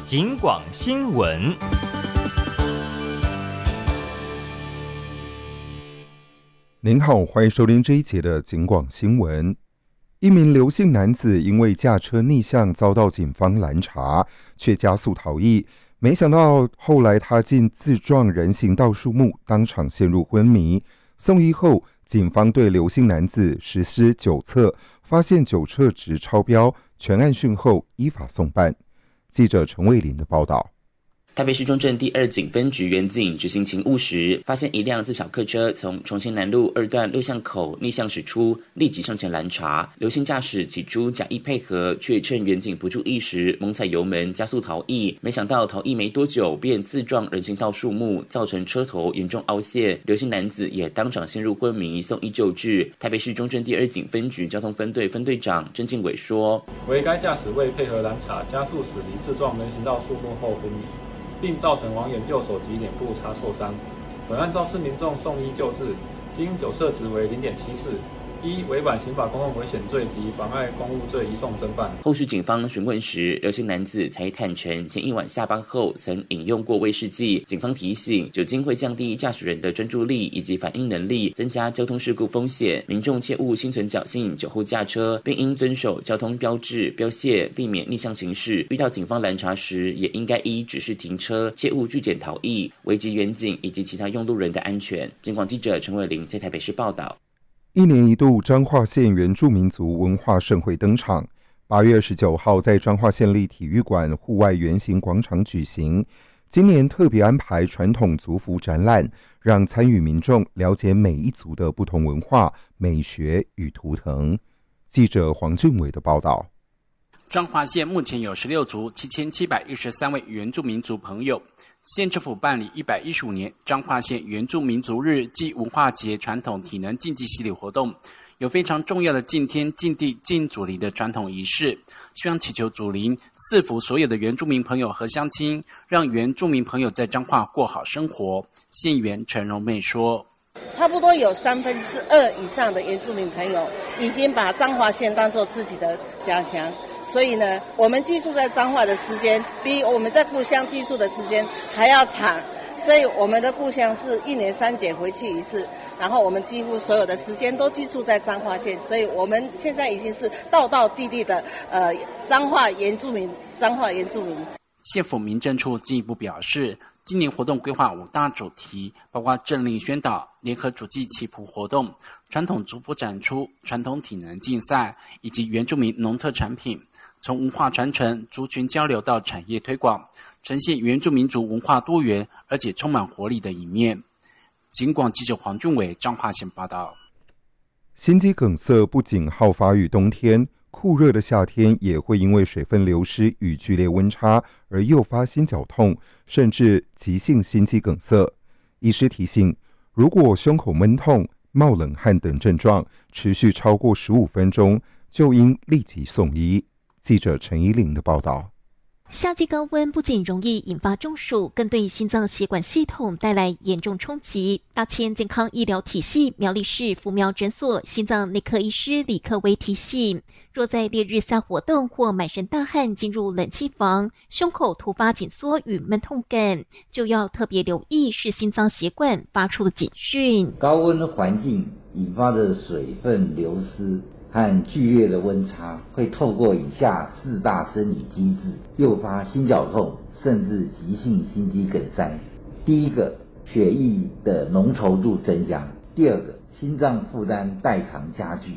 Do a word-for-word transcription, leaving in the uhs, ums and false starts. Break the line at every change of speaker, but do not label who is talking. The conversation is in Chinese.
警广新闻。
您好，欢迎收听这一节的警广新闻。一名刘姓男子因为驾车逆向遭到警方拦查，却加速逃逸。没想到后来他竟自撞人行道树木，当场陷入昏迷。送医后，警方对刘姓男子实施酒测，发现酒测值超标，全案讯后依法送办。记者陈卫林的报道。
台北市中正第二警分局员警执行勤务时，发现一辆自小客车从重庆南路二段六巷口逆向驶出，立即上前拦查。刘姓驾驶起初假意配合，却趁员警不注意时猛踩油门加速逃逸。没想到逃逸没多久，便自撞人行道树木，造成车头严重凹陷。刘姓男子也当场陷入昏迷，送医救治。台北市中正第二警分局交通分队分队长郑敬伟说：“
为该驾驶为配合拦查，加速驶离自撞人行道树木后昏迷，并造成王眼右手及脸部擦挫伤。本案肇事民众送医救治，经酒测值为 零点七四， 依违反刑法公共危险罪及妨碍公务罪移送侦办。”
后续警方询问时，刘姓男子才坦承前一晚下班后曾饮用过威士忌。警方提醒，酒精会降低驾驶人的专注力以及反应能力，增加交通事故风险。民众切勿心存侥幸酒后驾车，并应遵守交通标志标线，避免逆向行驶。遇到警方拦查时，也应该依指示停车，切勿拒检逃逸，危及员警以及其他用路人的安全。警广记者陈伟玲在台北市报道。
一年一度彰化县原住民族文化盛会登场，八月二十九号在彰化县立体育馆户外圆形广场举行。今年特别安排传统族服展览，让参与民众了解每一族的不同文化、美学与图腾。记者黄俊伟的报道。
彰化县目前有十六族七千七百一十三位原住民族朋友。县政府办理一百一十五年彰化县原住民族日暨文化节传统体能竞技系列活动，有非常重要的敬天敬地敬祖灵的传统仪式，希望祈求祖灵赐福所有的原住民朋友和乡亲，让原住民朋友在彰化过好生活。县员陈荣妹说，
差不多有三分之二以上的原住民朋友已经把彰化县当作自己的家乡，所以呢，我们寄宿在彰化的时间比我们在故乡寄宿的时间还要长，所以我们的故乡是一年三节回去一次，然后我们几乎所有的时间都寄宿在彰化县，所以我们现在已经是道道地地的呃彰化原住民，彰化原住民。
县府民政处进一步表示，今年活动规划五大主题，包括政令宣导、联合主祭祈福活动、传统族服展出、传统体能竞赛以及原住民农特产品，从文化传承、族群交流到产业推广，呈现原住民族文化多元而且充满活力的一面。警广记者黄俊伟彰化县报道。
心肌梗塞不仅好发于冬天，酷热的夏天也会因为水分流失与剧烈温差而诱发心绞痛，甚至急性心肌梗塞。医师提醒，如果胸口闷痛、冒冷汗等症状持续超过十五分钟，就应立即送医。记者陈依玲的报道。
夏季高温不仅容易引发中暑，更对心脏血管系统带来严重冲击。大千健康医疗体系苗栗市福苗诊所心脏内科医师李克威提醒，若在烈日下活动或满身大汗进入冷气房，胸口突发紧缩与闷痛感，就要特别留意是心脏血管发出的警讯。
高温环境引发的水分流失和剧烈的温差会透过以下四大生理机制诱发心绞痛，甚至急性心肌梗塞。第一个，血液的浓稠度增加；第二个，心脏负担代偿加剧；